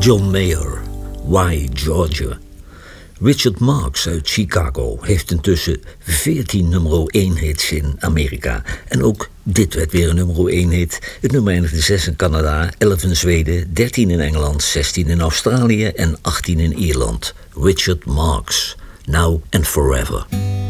John Mayer, Why Georgia. Richard Marx uit Chicago heeft intussen 14 nummer 1 hits in Amerika. En ook dit werd weer een nummer 1 hit. Het nummer eindigde 6 in Canada, 11 in Zweden, 13 in Engeland, 16 in Australië en 18 in Ierland. Richard Marx, Now and Forever.